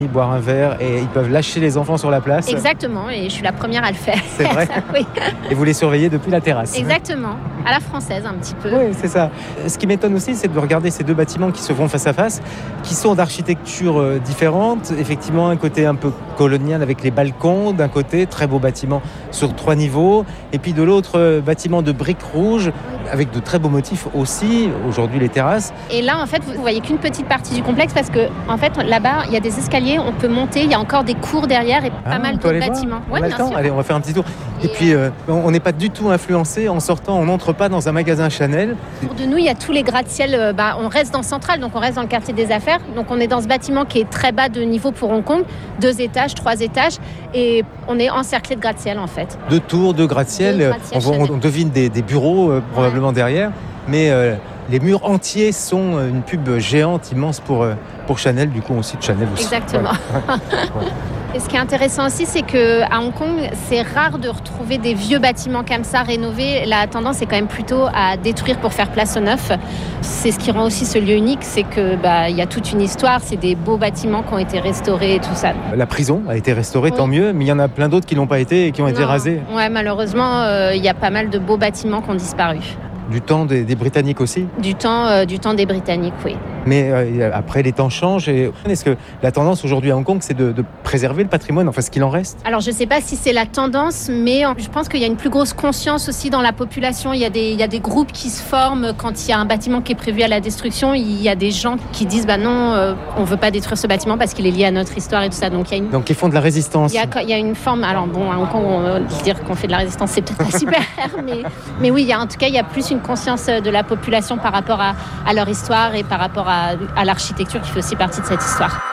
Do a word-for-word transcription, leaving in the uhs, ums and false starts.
boire un verre et ils peuvent lâcher les enfants sur la place. Exactement, et je suis la première à le faire. C'est vrai. Oui. Et vous les surveillez depuis la terrasse. Exactement, à la française un petit peu. Oui, c'est ça. Ce qui m'étonne aussi, c'est de regarder ces deux bâtiments qui se font face à face, qui sont d'architecture différente. Effectivement, un côté un peu colonial avec les balcons, d'un côté, très beau bâtiment sur trois niveaux, et puis de l'autre, bâtiment de briques rouges, avec de très beaux motifs aussi, aujourd'hui les terrasses. Et là, en fait, vous voyez qu'une petite partie du complexe, parce que, en fait, là-bas, il y a des escaliers, on peut monter, il y a encore des cours derrière et ah, pas mal d'autres bâtiments. Ouais, bien sûr. Allez, on va faire un petit tour. Et, et puis, euh, on n'est pas du tout influencé. En sortant, on n'entre pas dans un magasin Chanel. Autour de nous, il y a tous les gratte-ciel. Euh, bah, on reste dans Central, donc on reste dans le quartier des affaires. Donc on est dans ce bâtiment qui est très bas de niveau pour Hong Kong, deux étages, trois étages, et on est encerclé de gratte-ciel en fait. Deux tours, deux gratte-ciel. Deux gratte-ciel on, on, on devine des, des bureaux euh, probablement ouais. derrière, mais euh, les murs entiers sont une pub géante, immense pour, euh, pour Chanel, du coup on cite Chanel aussi. Exactement. Ouais. Ouais. Et ce qui est intéressant aussi, c'est qu'à Hong Kong, c'est rare de retrouver des vieux bâtiments comme ça rénovés. La tendance est quand même plutôt à détruire pour faire place au neuf. C'est ce qui rend aussi ce lieu unique, c'est que bah, y a toute une histoire, c'est des beaux bâtiments qui ont été restaurés et tout ça. La prison a été restaurée, oui. Tant mieux, mais il y en a plein d'autres qui l'ont pas été et qui ont non. été rasés. Ouais, malheureusement, il euh, y a pas mal de beaux bâtiments qui ont disparu. Du temps des, des Britanniques aussi ? Du temps, euh, du temps des Britanniques, oui. Mais euh, après, les temps changent. Et... Est-ce que la tendance aujourd'hui à Hong Kong, c'est de, de préserver le patrimoine, enfin ce qu'il en reste ? Alors, je ne sais pas si c'est la tendance, mais je pense qu'il y a une plus grosse conscience aussi dans la population. Il y a des, il y a des groupes qui se forment quand il y a un bâtiment qui est prévu à la destruction. Il y a des gens qui disent bah non, euh, on ne veut pas détruire ce bâtiment parce qu'il est lié à notre histoire et tout ça. Donc, il y a une... Donc ils font de la résistance. Il y a, il y a une forme. Alors, bon, à Hong Kong, on, dire qu'on fait de la résistance, c'est peut-être pas super. mais, mais oui, il y a, en tout cas, il y a plus une conscience de la population par rapport à, à leur histoire et par rapport à, à l'architecture qui fait aussi partie de cette histoire.